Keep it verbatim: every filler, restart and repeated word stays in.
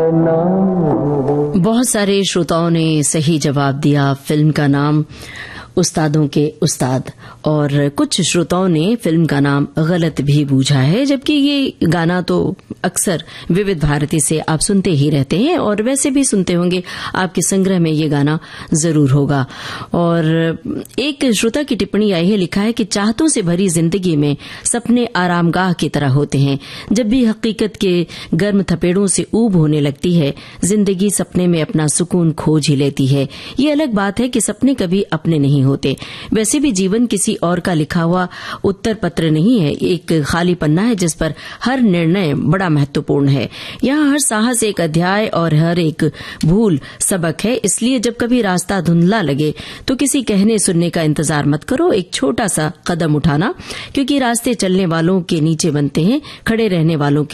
नाम। बहुत सारे श्रोताओं ने सही जवाब दिया। फिल्म का नाम उस्तादों के उस्ताद, और कुछ श्रोताओं ने फिल्म का नाम गलत भी बूझा है, जबकि ये गाना तो अक्सर विविध भारती से आप सुनते ही रहते हैं और वैसे भी सुनते होंगे, आपके संग्रह में ये गाना जरूर होगा। और एक श्रोता की टिप्पणी आई है, लिखा है कि चाहतों से भरी जिंदगी में सपने आरामगाह की तरह होते हैं। जब भी हकीकत के गर्म थपेड़ों से ऊब होने लगती है, जिंदगी सपने में अपना सुकून खोज ही लेती है। ये अलग बात है कि सपने कभी अपने नहीं होते। वैसे भी जीवन किसी और का लिखा हुआ उत्तर पत्र नहीं है, एक खाली पन्ना है जिस पर हर निर्णय बड़ा महत्वपूर्ण है। यहाँ हर साहस एक अध्याय और हर एक भूल सबक है। इसलिए जब कभी रास्ता धुंधला लगे तो किसी कहने सुनने का इंतजार मत करो, एक छोटा सा कदम उठाना, क्योंकि रास्ते चलने वालों के नीचे बनते हैं, खड़े रहने वालों के